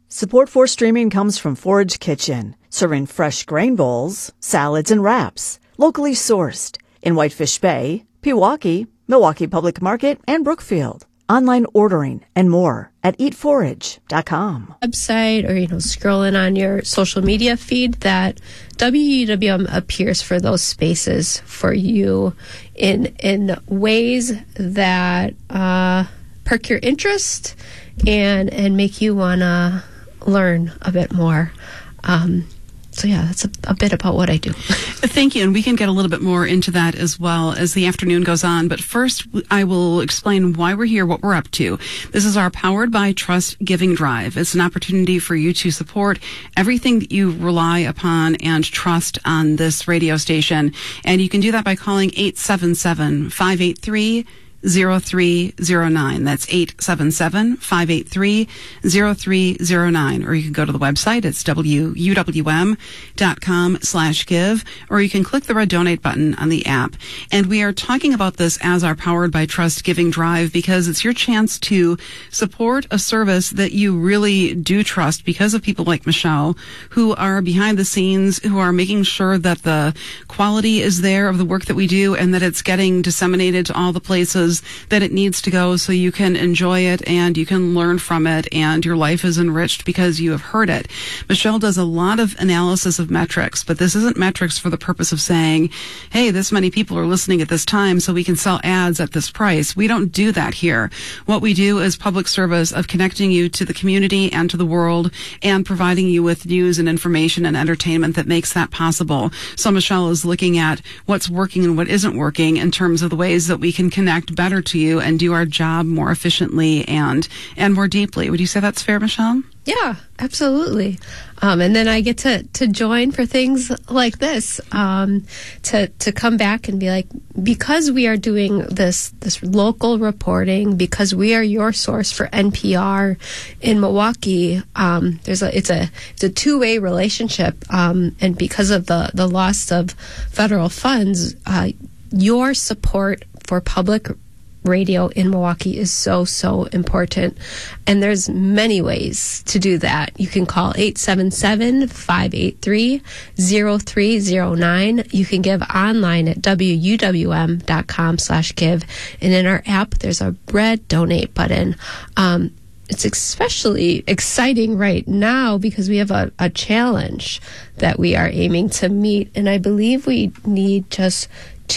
Support for streaming comes from Forage Kitchen, serving fresh grain bowls, salads, and wraps, locally sourced in Whitefish Bay, Pewaukee, Milwaukee Public Market, and Brookfield. Online ordering and more at eatforage.com. Website or, scrolling on your social media feed, that WUWM appears for those spaces for you in ways that perk your interest and make you want to learn a bit more. So yeah, that's a bit about what I do. Thank you. And we can get a little bit more into that as well as the afternoon goes on. But first, I will explain why we're here, what we're up to. This is our Powered by Trust Giving Drive. It's an opportunity for you to support everything that you rely upon and trust on this radio station. And you can do that by calling 877-583-0309. That's 877-583-0309. Or you can go to the website. It's WUWM.com/give, or you can click the red donate button on the app. And we are talking about this as our Powered by Trust Giving Drive because it's your chance to support a service that you really do trust because of people like Michelle, who are behind the scenes, who are making sure that the quality is there of the work that we do and that it's getting disseminated to all the places that it needs to go so you can enjoy it and you can learn from it and your life is enriched because you have heard it. Michelle does a lot of analysis of metrics, but this isn't metrics for the purpose of saying, hey, this many people are listening at this time so we can sell ads at this price. We don't do that here. What we do is public service of connecting you to the community and to the world and providing you with news and information and entertainment that makes that possible. So Michelle is looking at what's working and what isn't working in terms of the ways that we can connect better to you and do our job more efficiently and more deeply. Would you say that's fair, Michelle? Yeah, absolutely. And then I get to join for things like this, to come back and be like, because we are doing this local reporting, because we are your source for NPR in Milwaukee, it's a two-way relationship. And because of the loss of federal funds, your support for public radio in Milwaukee is so important. And there's many ways to do that. You can call 877-583-0309. You can give online at WUWM.com/give. And in our app, there's a red donate button. It's especially exciting right now because we have a challenge that we are aiming to meet. And I believe we need just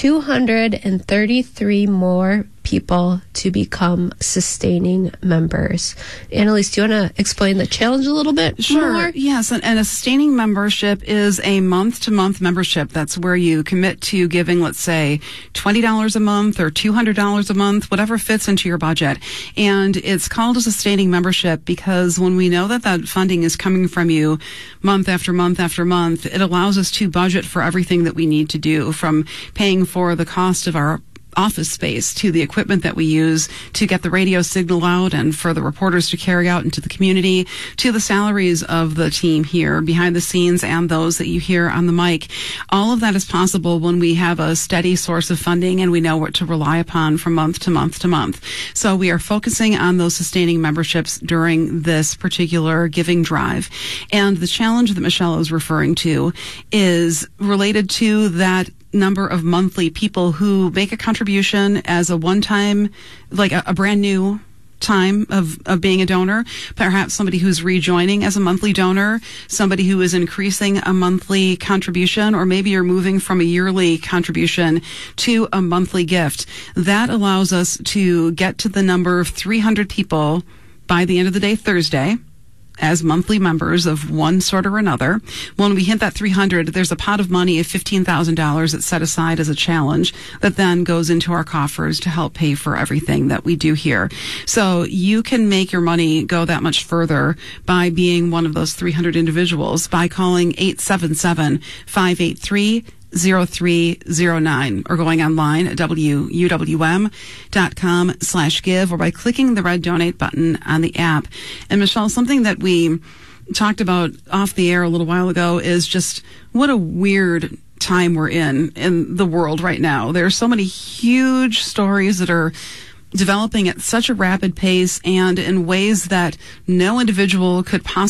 233 more people to become sustaining members. Annalise, do you want to explain the challenge a little bit more? Yes. And a sustaining membership is a month-to-month membership. That's where you commit to giving, let's say, $20 a month or $200 a month, whatever fits into your budget. And it's called a sustaining membership because when we know that funding is coming from you month after month after month, it allows us to budget for everything that we need to do, from paying for the cost of our office space to the equipment that we use to get the radio signal out and for the reporters to carry out into the community, to the salaries of the team here behind the scenes and those that you hear on the mic. All of that is possible when we have a steady source of funding and we know what to rely upon from month to month to month. So we are focusing on those sustaining memberships during this particular giving drive. And the challenge that Michelle is referring to is related to that number of monthly people who make a contribution as a one-time, like a brand new time of being a donor, perhaps somebody who's rejoining as a monthly donor, somebody who is increasing a monthly contribution, or maybe you're moving from a yearly contribution to a monthly gift. That allows us to get to the number of 300 people by the end of the day, Thursday, as monthly members of one sort or another. When we hit that 300, there's a pot of money of $15,000 that's set aside as a challenge that then goes into our coffers to help pay for everything that we do here. So you can make your money go that much further by being one of those 300 individuals by calling 877-583-0309 or going online at WUWM.com/give or by clicking the red donate button on the app. And Michelle, something that we talked about off the air a little while ago is just what a weird time we're in the world right now. There are so many huge stories that are developing at such a rapid pace and in ways that no individual could possibly